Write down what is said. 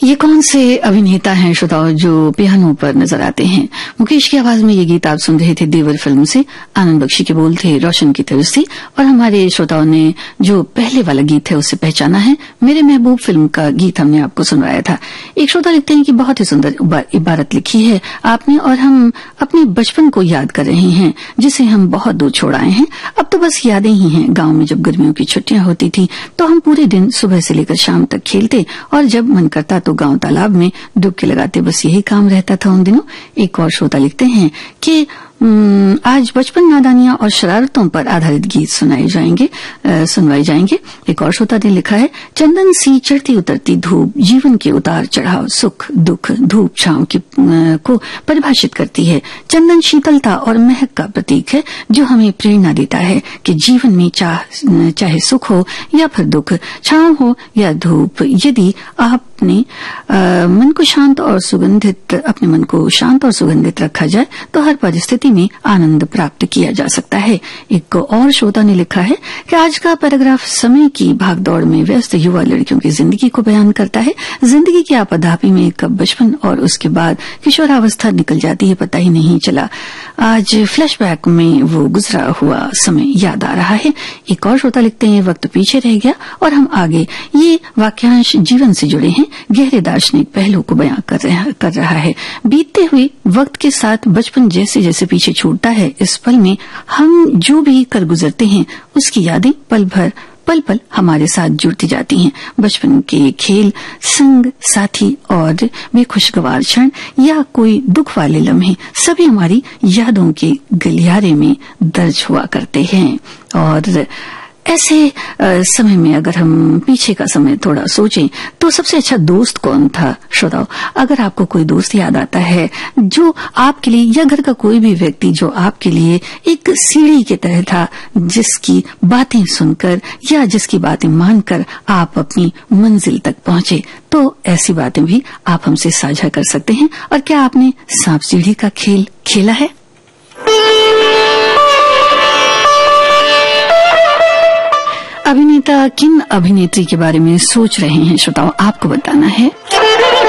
ये कौन से अभिनेता हैं श्रोताओं जो पियानो पर नजर आते हैं? मुकेश की आवाज में ये गीत आप सुन रहे थे देवर फिल्म से। आनंद बख्शी के बोल थे रोशन की तरफ से, और हमारे श्रोताओं ने जो पहले वाला गीत है उससे पहचाना है। मेरे महबूब फिल्म का गीत हमने आपको सुनवाया था। एक श्रोता लिखते हैं कि बहुत ही सुंदर इबारत लिखी है आपने, और हम अपने बचपन को याद कर रहे हैं जिसे हम बहुत दूर छोड़ आए हैं। अब तो बस यादें ही हैं। गांव में जब गर्मियों की छुट्टियां होती थी तो हम पूरे दिन सुबह से लेकर शाम तक खेलते, और जब मन करता तो गांव तालाब में डुबकी लगाते। बस यही काम रहता था उन दिनों। एक और श्रोता लिखते हैं कि आज बचपन, नादानियां और शरारतों पर आधारित गीत सुनवाए जाएंगे। एक और श्रोता ने लिखा है, चंदन सी चढ़ती उतरती धूप जीवन के उतार चढ़ाव, सुख दुख, धूप छांव को परिभाषित करती है। चंदन शीतलता और महक का प्रतीक है जो हमें प्रेरणा देता है कि जीवन में चाहे सुख हो या फिर दुख, छांव हो या धूप, यदि अपने मन को शांत और सुगंधित रखा जाए तो हर परिस्थिति में आनंद प्राप्त किया जा सकता है। एक और श्रोता ने लिखा है कि आज का पैराग्राफ समय की भागदौड़ में व्यस्त युवा लड़कियों की जिंदगी को बयान करता है। जिंदगी की आपाधापी में कब बचपन और उसके बाद किशोरावस्था निकल जाती है पता ही नहीं चला। आज फ्लैशबैक में वो गुजरा हुआ समय याद आ रहा है। एक और श्रोता लिखते हैं, वक्त पीछे रह गया और हम आगे। ये वाक्यांश जीवन से जुड़े हैं, गहरे दार्शनिक पहलू को बयां कर रहा है। बीतते हुए वक्त के साथ बचपन जैसे जैसे पीछे छूटता है, इस पल में हम जो भी कर गुजरते हैं उसकी यादें पल पल हमारे साथ जुड़ती जाती हैं। बचपन के खेल, संग साथी और बेखुशगवार क्षण या कोई दुख वाले लम्हे सभी हमारी यादों के गलियारे में दर्ज हुआ करते हैं। और ऐसे समय में अगर हम पीछे का समय थोड़ा सोचें तो सबसे अच्छा दोस्त कौन था श्रोताओ? अगर आपको कोई दोस्त याद आता है जो आपके लिए, या घर का कोई भी व्यक्ति जो आपके लिए एक सीढ़ी की तरह था, जिसकी बातें सुनकर या जिसकी बातें मानकर आप अपनी मंजिल तक पहुंचे, तो ऐसी बातें भी आप हमसे साझा कर सकते हैं। और क्या आपने सांप सीढ़ी का खेल खेला है? अभिनेता किन अभिनेत्री के बारे में सोच रहे हैं श्रोताओं, आपको बताना है।